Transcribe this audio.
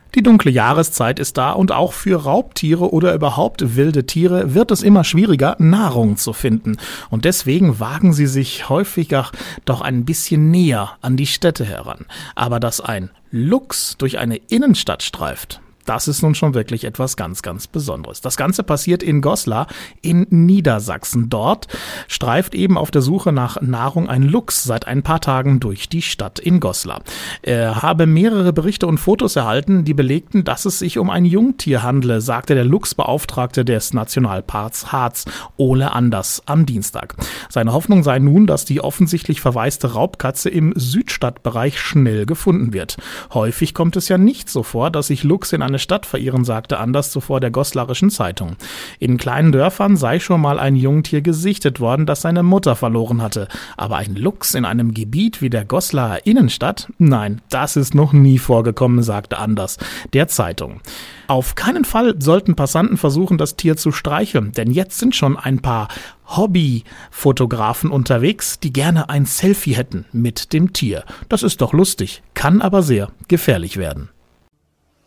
Die dunkle Jahreszeit ist da und auch für Raubtiere oder überhaupt wilde Tiere wird es immer schwieriger, Nahrung zu finden. Und deswegen wagen sie sich häufiger doch ein bisschen näher an die Städte heran. Aber dass ein Luchs durch eine Innenstadt streift, das ist nun schon wirklich etwas ganz, ganz Besonderes. Das Ganze passiert in Goslar in Niedersachsen. Dort streift eben auf der Suche nach Nahrung ein Luchs seit ein paar Tagen durch die Stadt in Goslar. Er habe mehrere Berichte und Fotos erhalten, die belegten, dass es sich um ein Jungtier handle, sagte der Luchsbeauftragte des Nationalparks Harz, Ole Anders, am Dienstag. Seine Hoffnung sei nun, dass die offensichtlich verwaiste Raubkatze im Südstadtbereich schnell gefunden wird. Häufig kommt es ja nicht so vor, dass sich Luchs in eine Stadt verirren, sagte Anders zuvor der Goslarischen Zeitung. In kleinen Dörfern sei schon mal ein Jungtier gesichtet worden, das seine Mutter verloren hatte. Aber ein Luchs in einem Gebiet wie der Goslarer Innenstadt? Nein, das ist noch nie vorgekommen, sagte Anders der Zeitung. Auf keinen Fall sollten Passanten versuchen, das Tier zu streicheln, denn jetzt sind schon ein paar Hobbyfotografen unterwegs, die gerne ein Selfie hätten mit dem Tier. Das ist doch lustig, kann aber sehr gefährlich werden.